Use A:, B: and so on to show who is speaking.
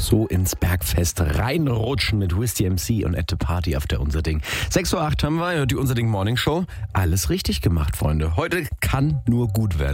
A: so ins Bergfest reinrutschen mit Whisky MC und at the Party auf der Unserding. 6:08 Uhr haben wir die Unserding Morning Show. Alles richtig gemacht, Freunde. Heute kann nur gut werden.